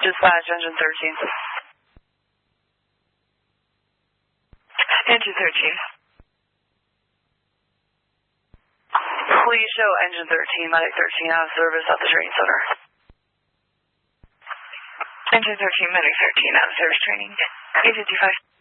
Dispatch, engine 13. Engine 13. Please show engine 13, medic 13 out of service at the training center. Engine 13, medic 13 out of service training. A55.